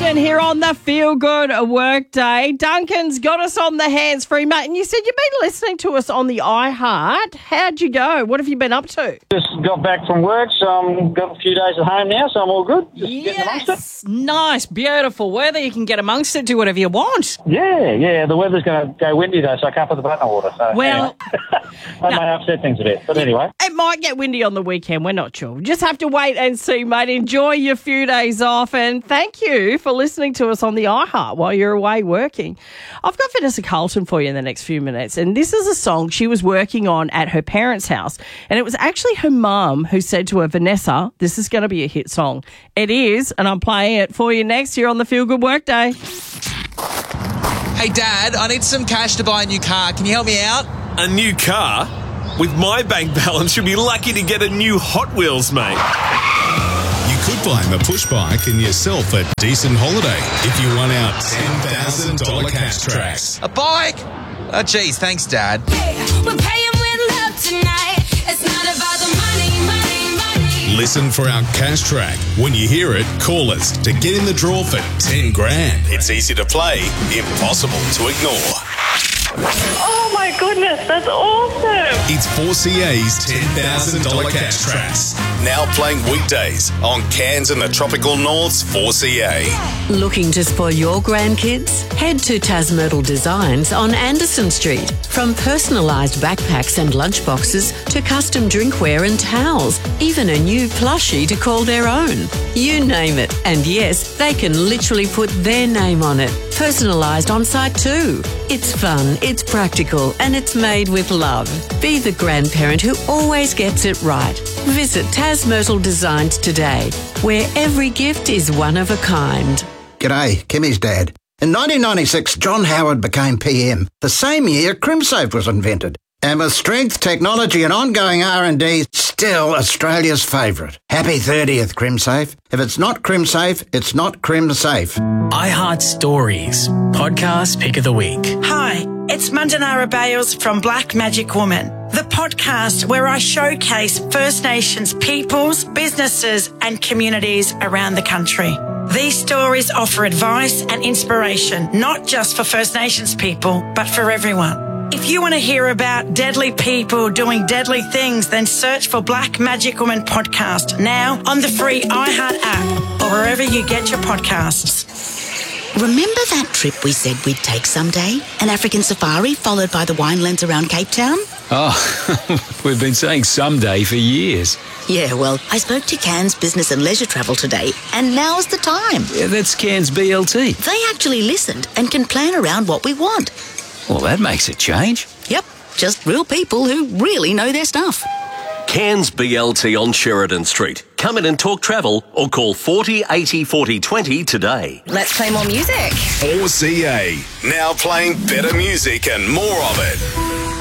Justin here on the Feel Good Workday. Duncan's got us on the hands-free, mate. And you said you've been listening to us on the iHeart. How'd you go? What have you been up to? Just got back from work, so I've got a few days at home now, so I'm all good. Just getting amongst it. Nice, beautiful weather. You can get amongst it, do whatever you want. Yeah. The weather's going to go windy, though, so I can't put the boat in the water. So, well, that may upset things a bit. But anyway. It might get windy on the weekend. We're not sure. Just have to wait and see, mate. Enjoy your few days off, and thank you for listening to us on the iHeart while you're away working. I've got Vanessa Carlton for you in the next few minutes, and this is a song she was working on at her parents' house, and it was actually her mum who said to her, Vanessa, this is going to be a hit song. It is, and I'm playing it for you next year on the Feel Good Workday. Hey, Dad, I need some cash to buy a new car. Can you help me out? A new car? With my bank balance, you'll be lucky to get a new Hot Wheels, mate. You could buy him a push bike and yourself a decent holiday if you won out $10,000 cash tracks. A bike? Oh, geez, thanks, Dad. We're paying with love tonight. It's not about the money. Listen for our cash track. When you hear it, call us to get in the draw for 10 grand. It's easy to play, impossible to ignore. Oh my goodness, that's awesome. It's 4CA's $10,000 cash tracks. Now playing weekdays on Cairns and the Tropical North's 4CA. Looking to spoil your grandkids? Head to Tasmyrtle Designs on Anderson Street. From personalised backpacks and lunchboxes to custom drinkware and towels, even a new plushie to call their own. You name it. And yes, they can literally put their name on it. Personalised on site too. It's fun, it's practical, and it's made with love. Be the grandparent who always gets it right. Visit Tasmyrtle Designs today, where every gift is one of a kind. G'day, Kimmy's dad. In 1996, John Howard became PM. The same year, CrimSafe was invented. And with strength, technology and ongoing R&D, still Australia's favourite. Happy 30th, CrimSafe. If it's not CrimSafe, it's not CrimSafe. iHeart Stories, podcast pick of the week. Hi, it's Mandanara Bales from Black Magic Woman, the podcast where I showcase First Nations peoples, businesses and communities around the country. These stories offer advice and inspiration, not just for First Nations people, but for everyone. If you want to hear about deadly people doing deadly things, then search for Black Magic Woman Podcast now on the free iHeart app or wherever you get your podcasts. Remember that trip we said we'd take someday? An African safari followed by the winelands around Cape Town? Oh, we've been saying someday for years. Yeah, well, I spoke to Cairns Business and Leisure Travel today, and now's the time. Yeah, that's Cairns BLT. They actually listened and can plan around what we want. Well, that makes a change. Yep, just real people who really know their stuff. Cairns BLT on Sheridan Street. Come in and talk travel or call 40 80 40 20 today. Let's play more music. 4CA, now playing better music and more of it.